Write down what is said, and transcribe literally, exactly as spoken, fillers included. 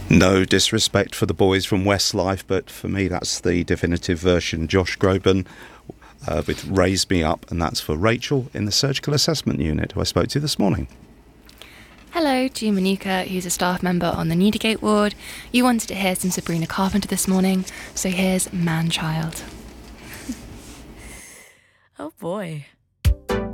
No disrespect for the boys from Westlife, but for me that's the definitive version. Josh Groban uh, with Raise Me Up, and that's for Rachel in the Surgical Assessment Unit, who I spoke to this morning. Hello to Manuka, who's a staff member on the Newdigate ward. You wanted to hear some Sabrina Carpenter this morning, so here's Man Child. Oh boy.